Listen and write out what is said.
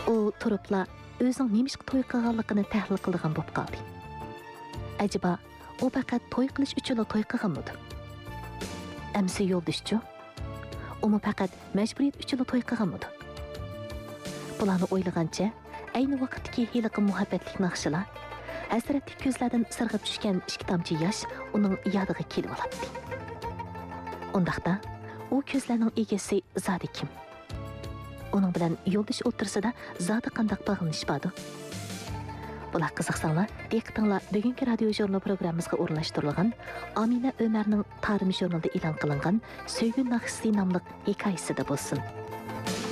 U turupla özüň nemishqa to'y qilganligini tahlil qilgan bo'lib qoldi. Acaba u faqat to'y qilish uchun to'y qilganmidi? Amsi yo'ldishchi? Umi faqat majburiyat uchun to'y qilganmidi? Bularni o'ylagancha, ayni vaqtdagi hiliqi muhabbatlik naqshilar, hasratli ko'zlardan sirg'ib tushgan ikki tomchi yosh uning yodiga kelib oladi. Undaqda u ko'zlarning egasi zodi kim? Uning bilan yo'ldosh o'tirsida zodi qandaq bag'lanish bordi? Bular qiziqsanglar, diqqatinglar bugungi radio jurnal programmamizga o'rnashtirilgan Amina Ömerning Tarix jurnalida e'lon qilingan Söygün naqshisi nomli hikoyasida bo'lsin.